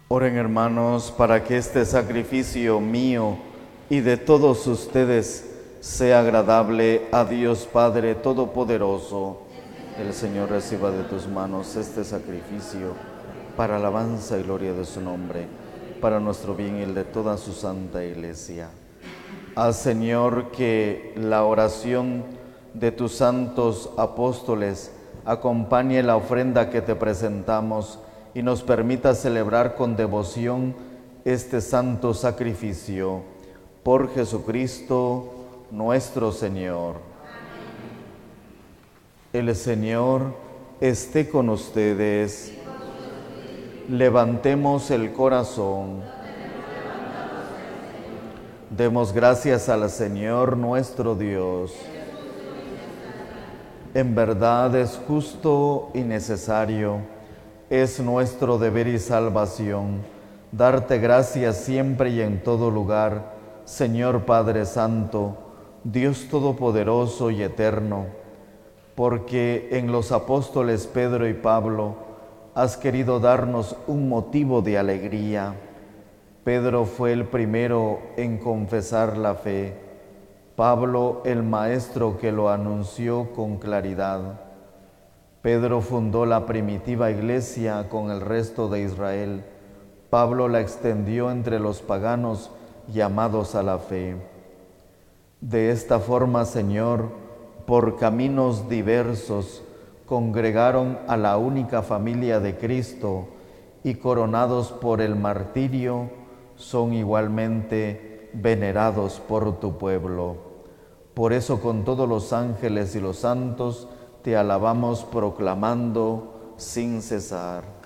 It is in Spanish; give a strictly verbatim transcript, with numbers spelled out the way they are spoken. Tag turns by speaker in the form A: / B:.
A: Oren, hermanos, para que este sacrificio mío y de todos ustedes sea agradable a Dios Padre Todopoderoso. El Señor reciba de tus manos este sacrificio para alabanza y gloria de su nombre, para nuestro bien y el de toda su santa Iglesia. Haz, Señor, que la oración de tus santos apóstoles acompañe la ofrenda que te presentamos y nos permita celebrar con devoción este santo sacrificio. Por Jesucristo nuestro Señor. El Señor esté con ustedes. Levantemos el corazón. Demos gracias al Señor nuestro Dios. En verdad es justo y necesario, es nuestro deber y salvación, darte gracias siempre y en todo lugar, Señor Padre Santo, Dios Todopoderoso y Eterno, porque en los apóstoles Pedro y Pablo has querido darnos un motivo de alegría. Pedro fue el primero en confesar la fe, Pablo el maestro que lo anunció con claridad. Pedro fundó la primitiva iglesia con el resto de Israel. Pablo la extendió entre los paganos llamados a la fe. De esta forma, Señor, por caminos diversos, congregaron a la única familia de Cristo y coronados por el martirio, son igualmente venerados por tu pueblo. Por eso con todos los ángeles y los santos te alabamos proclamando sin cesar.